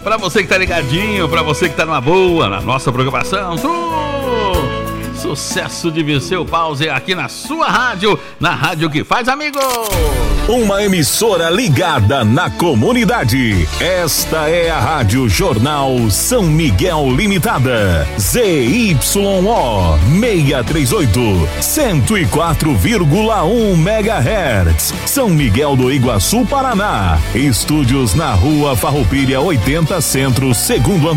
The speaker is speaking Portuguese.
Pra você que tá ligadinho, pra você que tá numa boa, na nossa programação. Sucesso de Viseu Pause aqui na sua rádio, na rádio que faz amigo. Uma emissora ligada na comunidade. Esta é a Rádio Jornal São Miguel Limitada. ZYO 638, 104,1 MHz. São Miguel do Iguaçu, Paraná. Estúdios na Rua Farroupilha 80 Centro, segundo andar.